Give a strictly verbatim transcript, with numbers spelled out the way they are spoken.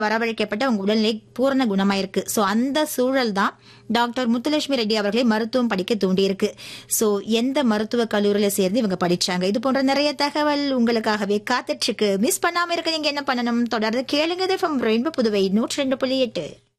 வரவழைக்கப்பட்ட அவங்க உடல்நிலை பூரண குணமாயிருக்கு. சோ அந்த சூழல் தான் டாக்டர் முத்துலட்சுமி ரெட்டி அவர்களை மருத்துவம் படிக்க தூண்டியிருக்கு. சோ எந்த மருத்துவ கல்லூரியில சேர்ந்து இவங்க படிச்சாங்க, இது போன்ற நிறைய தகவல் உங்களுக்காகவே காத்துட்டு இருக்கு. மிஸ் பண்ணாம இருக்க நீங்க என்ன பண்ணணும், தொடர்ந்து கேளுங்க. இது எஃப்எம் ரெயின்போ புதுவை நூற்றி ரெண்டு புள்ளி எட்டு.